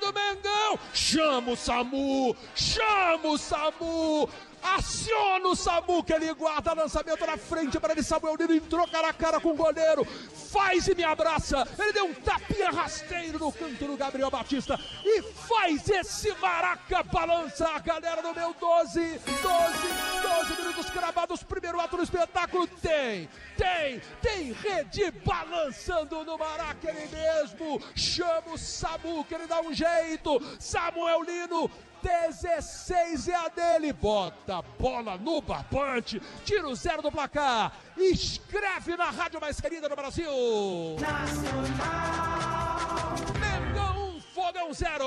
do Mengão. Chama o SAMU, aciona o SAMU, que ele guarda lançamento na frente para ele. Samuel Lino entrou cara a cara com o goleiro, faz e me abraça. Ele deu um tapinha rasteiro no canto do Gabriel Batista e faz esse Maraca balançar. A galera no meu 12 minutos cravados, primeiro ato do espetáculo. Tem rede balançando no Maraca, ele mesmo chama o SAMU, que ele dá um jeito. Samuel Lino, 16 é a dele, bota a bola no barbante, tira o 0 do placar, escreve na rádio mais querida do Brasil: Mengão 1, Fogão 0.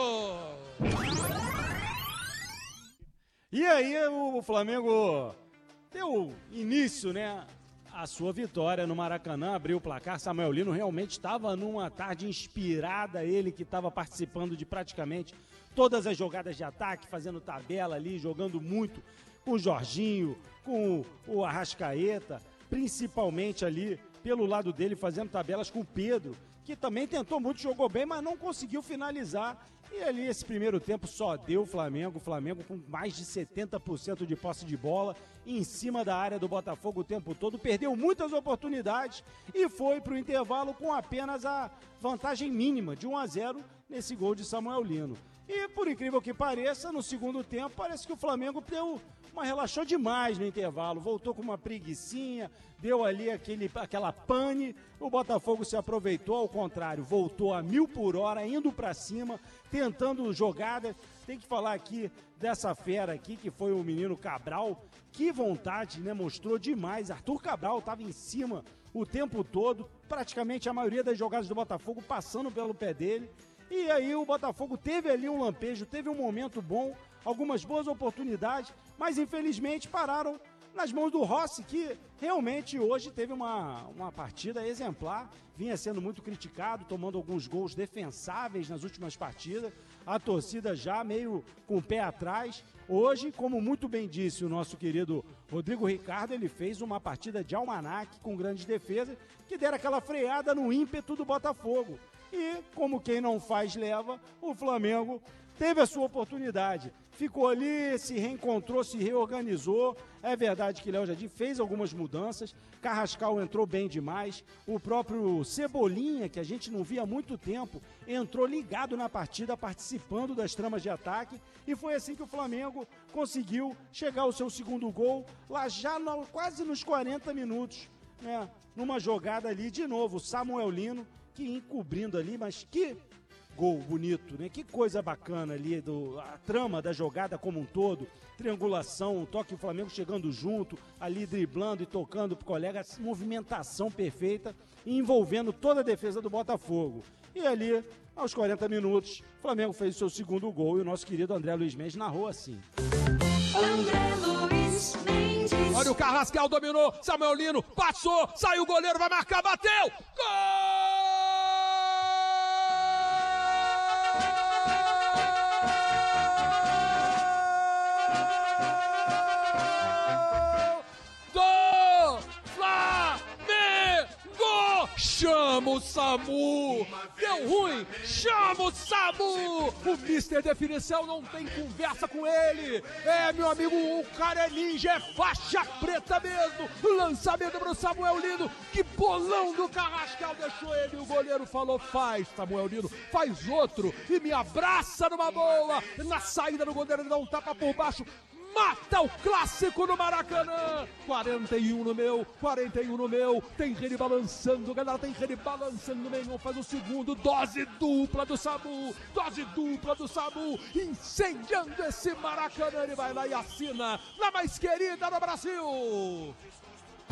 E aí o Flamengo deu início, né, a sua vitória no Maracanã, abriu o placar. Samuel Lino realmente estava numa tarde inspirada, ele que estava participando de praticamente todas as jogadas de ataque, fazendo tabela ali, jogando muito com o Jorginho, com o Arrascaeta, principalmente ali pelo lado dele, fazendo tabelas com o Pedro, que também tentou muito, jogou bem, mas não conseguiu finalizar. E ali esse primeiro tempo só deu o Flamengo com mais de 70% de posse de bola, em cima da área do Botafogo o tempo todo, perdeu muitas oportunidades e foi para o intervalo com apenas a vantagem mínima de 1-0 nesse gol de Samuel Lino. E por incrível que pareça, no segundo tempo, parece que o Flamengo relaxou demais no intervalo, voltou com uma preguicinha, deu ali aquela pane, o Botafogo se aproveitou, ao contrário, voltou a 1000 por hora, indo pra cima, tentando jogada. Tem que falar aqui dessa fera aqui, que foi o menino Cabral, que vontade, né, mostrou demais. Arthur Cabral estava em cima o tempo todo, praticamente a maioria das jogadas do Botafogo passando pelo pé dele. E aí o Botafogo teve ali um lampejo, teve um momento bom, algumas boas oportunidades, mas infelizmente pararam nas mãos do Rossi, que realmente hoje teve uma partida exemplar, vinha sendo muito criticado, tomando alguns gols defensáveis nas últimas partidas, a torcida já meio com o pé atrás. Hoje, como muito bem disse o nosso querido Rodrigo Ricardo, ele fez uma partida de almanaque com grandes defesas, que deram aquela freada no ímpeto do Botafogo. E, como quem não faz leva, o Flamengo teve a sua oportunidade. Ficou ali, se reencontrou, se reorganizou. É verdade que Léo Jardim fez algumas mudanças. Carrascal entrou bem demais. O próprio Cebolinha, que a gente não via há muito tempo, entrou ligado na partida, participando das tramas de ataque. E foi assim que o Flamengo conseguiu chegar ao seu segundo gol, lá já quase nos 40 minutos, né? Numa jogada ali, de novo, Samuel Lino, que encobrindo ali, mas que gol bonito, né? Que coisa bacana ali, a trama da jogada como um todo, triangulação, toque, o Flamengo chegando junto, ali driblando e tocando pro colega, movimentação perfeita, envolvendo toda a defesa do Botafogo. E ali, aos 40 minutos, o Flamengo fez o seu segundo gol e o nosso querido André Luiz Mendes narrou assim. André Luiz Mendes. Olha o Carrascal, dominou, Samuel Lino, passou, saiu o goleiro, vai marcar, bateu, gol! Chama o SAMU! Deu ruim! Chama o SAMU! O Mister Definição não tem conversa com ele! É, meu amigo, o cara é ninja, é faixa preta mesmo! Lançamento para o Samuel Lino! Que bolão do Carrascal deixou ele! O goleiro falou: faz, Samuel Lino, faz outro! E me abraça numa boa! Na saída do goleiro, ele dá um tapa por baixo. Mata o clássico no Maracanã. 41 no meu, 41 no meu. Tem rede balançando, galera, tem rede balançando no meio. Faz o segundo, dose dupla do SAMU. Dose dupla do SAMU. Incendiando esse Maracanã. Ele vai lá e assina na mais querida do Brasil.